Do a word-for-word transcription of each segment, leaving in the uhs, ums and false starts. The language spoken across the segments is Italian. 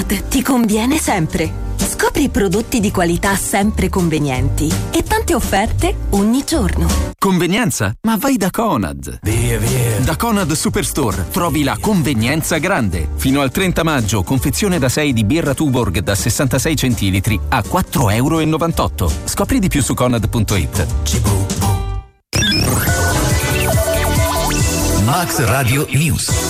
Conad ti conviene sempre. Scopri prodotti di qualità sempre convenienti e tante offerte ogni giorno. Convenienza? Ma vai da Conad. Via, via. Da Conad Superstore trovi la convenienza grande. Fino al trenta maggio, confezione da sei di birra Tuborg da sessantasei centilitri a quattro virgola novantotto euro. Scopri di più su conad punto it. Max Radio News.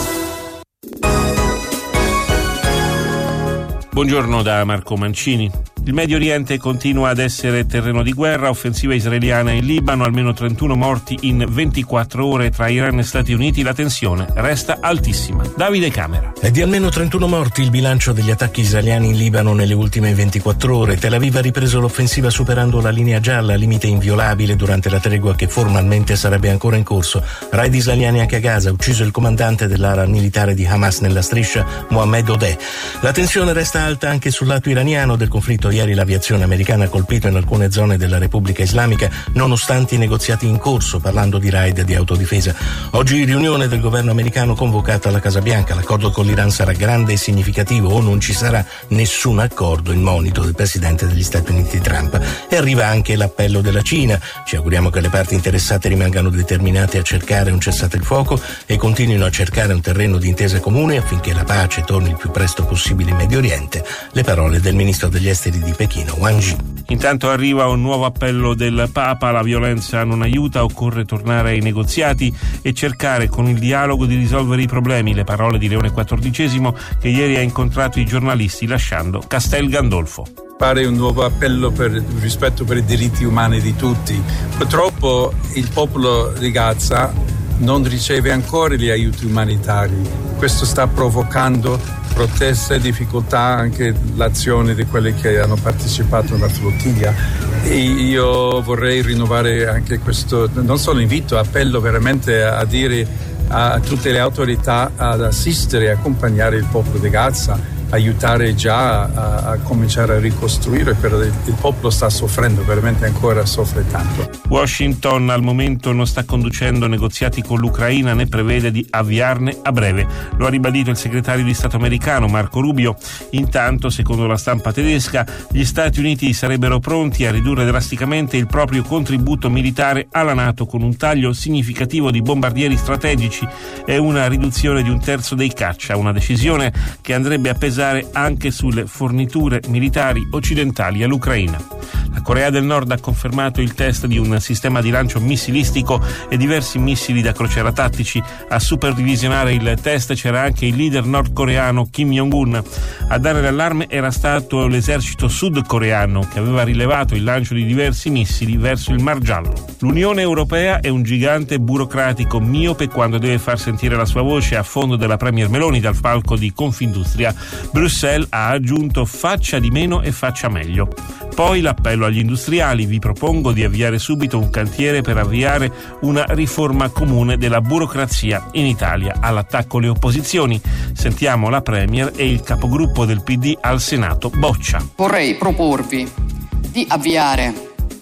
Buongiorno da Marco Mancini. Il Medio Oriente continua ad essere terreno di guerra, offensiva israeliana in Libano, almeno trentuno morti in ventiquattro ore tra Iran e Stati Uniti, la tensione resta altissima. Davide Camera. È di almeno trentuno morti il bilancio degli attacchi israeliani in Libano nelle ultime ventiquattro ore. Tel Aviv ha ripreso l'offensiva superando la linea gialla, limite inviolabile durante la tregua che formalmente sarebbe ancora in corso. Raid israeliani anche a Gaza, ucciso il comandante dell'area militare di Hamas nella striscia, Mohammed Odeh. La tensione resta alta anche sul lato iraniano del conflitto. Ieri l'aviazione americana ha colpito in alcune zone della Repubblica Islamica nonostante i negoziati in corso, parlando di raid di autodifesa. Oggi riunione del governo americano convocata alla Casa Bianca. L'accordo con l'Iran sarà grande e significativo o non ci sarà nessun accordo, il monito del presidente degli Stati Uniti Trump. E arriva anche l'appello della Cina. Ci auguriamo che le parti interessate rimangano determinate a cercare un cessate il fuoco e continuino a cercare un terreno di intesa comune affinché la pace torni il più presto possibile in Medio Oriente. Le parole del ministro degli esteri di Pechino, Wang Yi. Intanto arriva un nuovo appello del Papa: la violenza non aiuta, occorre tornare ai negoziati e cercare con il dialogo di risolvere i problemi. Le parole di Leone quattordicesimo, che ieri ha incontrato i giornalisti lasciando Castel Gandolfo. Fare un nuovo appello per il rispetto per i diritti umani di tutti. Purtroppo il popolo di Gaza non riceve ancora gli aiuti umanitari. Questo sta provocando proteste e difficoltà anche l'azione di quelli che hanno partecipato alla flottiglia. E io vorrei rinnovare anche questo, non solo invito, appello veramente a dire a tutte le autorità ad assistere e accompagnare il popolo di Gaza, aiutare già a, a cominciare a ricostruire, però il, il popolo sta soffrendo, veramente ancora soffre tanto. Washington al momento non sta conducendo negoziati con l'Ucraina né prevede di avviarne a breve. Lo ha ribadito il segretario di Stato americano Marco Rubio. Intanto, secondo la stampa tedesca, gli Stati Uniti sarebbero pronti a ridurre drasticamente il proprio contributo militare alla NATO con un taglio significativo di bombardieri strategici e una riduzione di un terzo dei caccia, una decisione che andrebbe a pesare anche sulle forniture militari occidentali all'Ucraina. La Corea del Nord ha confermato il test di un sistema di lancio missilistico e diversi missili da crociera tattici. A supervisionare il test c'era anche il leader nordcoreano Kim Jong-un. A dare l'allarme era stato l'esercito sudcoreano, che aveva rilevato il lancio di diversi missili verso il Mar Giallo. L'Unione Europea è un gigante burocratico miope quando deve far sentire la sua voce a fondo della Premier Meloni dal palco di Confindustria. Bruxelles ha aggiunto faccia di meno e faccia meglio. Poi l'appello agli industriali: vi propongo di avviare subito un cantiere per avviare una riforma comune della burocrazia in Italia. All'attacco le opposizioni. Sentiamo la Premier e il capogruppo del P D al Senato, Boccia. Vorrei proporvi di avviare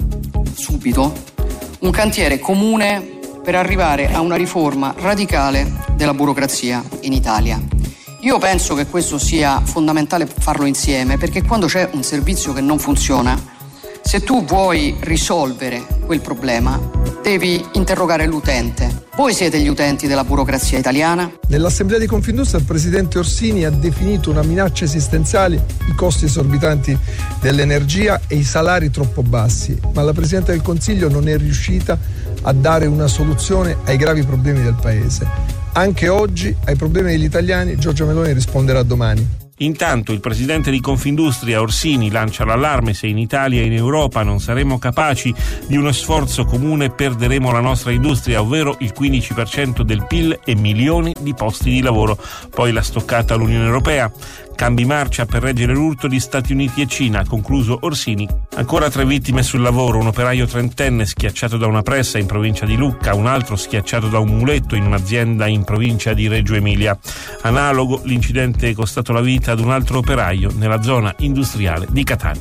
subito un cantiere comune per arrivare a una riforma radicale della burocrazia in Italia. Io penso che questo sia fondamentale farlo insieme, perché quando c'è un servizio che non funziona, se tu vuoi risolvere quel problema, devi interrogare l'utente. Voi siete gli utenti della burocrazia italiana? Nell'assemblea di Confindustria il presidente Orsini ha definito una minaccia esistenziale i costi esorbitanti dell'energia e i salari troppo bassi, ma la Presidente del Consiglio non è riuscita a dare una soluzione ai gravi problemi del Paese. Anche oggi ai problemi degli italiani Giorgia Meloni risponderà domani. Intanto il presidente di Confindustria Orsini lancia l'allarme: se in Italia e in Europa non saremo capaci di uno sforzo comune perderemo la nostra industria, ovvero il quindici per cento del P I L e milioni di posti di lavoro. Poi la stoccata all'Unione Europea. Cambi marcia per reggere l'urto di Stati Uniti e Cina, ha concluso Orsini. Ancora tre vittime sul lavoro: un operaio trentenne schiacciato da una pressa in provincia di Lucca, un altro schiacciato da un muletto in un'azienda in provincia di Reggio Emilia. Analogo l'incidente è costato la vita ad un altro operaio nella zona industriale di Catania.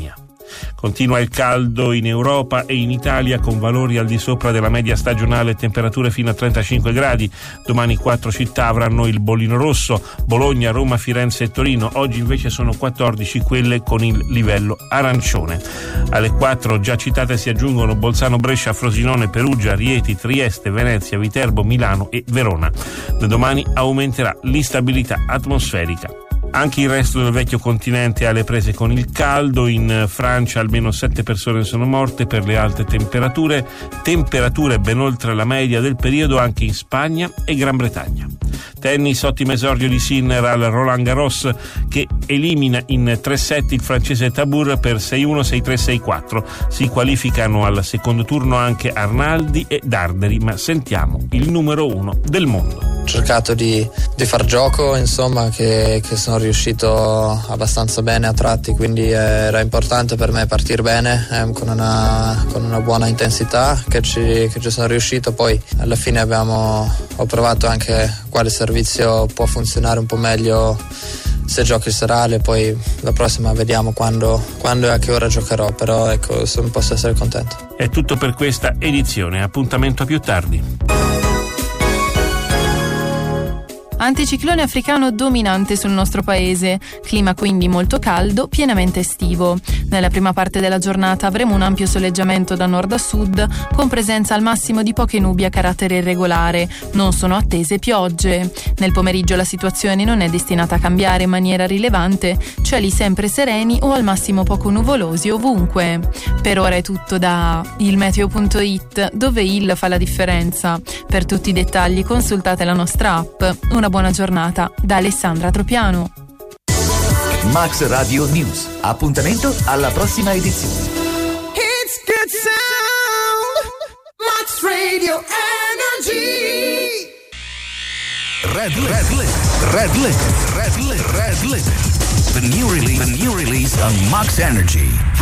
Continua il caldo in Europa e in Italia con valori al di sopra della media stagionale e temperature fino a trentacinque gradi. Domani quattro città avranno il bollino rosso: Bologna, Roma, Firenze e Torino. Oggi invece sono quattordici quelle con il livello arancione. Alle quattro già citate si aggiungono Bolzano, Brescia, Frosinone, Perugia, Rieti, Trieste, Venezia, Viterbo, Milano e Verona. Da domani aumenterà l'instabilità atmosferica. Anche il resto del vecchio continente ha le prese con il caldo. In Francia almeno sette persone sono morte per le alte temperature, temperature ben oltre la media del periodo anche in Spagna e Gran Bretagna. Tennis, ottimo esordio di Sinner al Roland Garros, che elimina in tre set il francese Tabur per sei uno, sei tre, sei quattro. Si qualificano al secondo turno anche Arnaldi e Darderi, ma sentiamo il numero uno del mondo. Ho cercato di, di far gioco, insomma, che, che sono riuscito abbastanza bene a tratti, quindi era importante per me partire bene, eh, con, una, con una buona intensità, che ci, che ci sono riuscito. Poi alla fine abbiamo, ho provato anche quale servizio può funzionare un po' meglio se giochi il serale, poi la prossima vediamo quando, quando e a che ora giocherò, però ecco, posso essere contento. È tutto per questa edizione, appuntamento a più tardi. Anticiclone africano dominante sul nostro paese, clima quindi molto caldo, pienamente estivo. Nella prima parte della giornata avremo un ampio soleggiamento da nord a sud, con presenza al massimo di poche nubi a carattere irregolare. Non sono attese piogge. Nel pomeriggio la situazione non è destinata a cambiare in maniera rilevante, cieli sempre sereni o al massimo poco nuvolosi ovunque. Per ora è tutto da il meteo punto it, dove il fa la differenza. Per tutti i dettagli consultate la nostra app. Una buona giornata da Alessandra Tropiano. Max Radio News. Appuntamento alla prossima edizione. It's good sound. Max Radio Energy. Red Lit. Red Lit. Red Lit. Red Lit. The new release. The new release on Max Energy.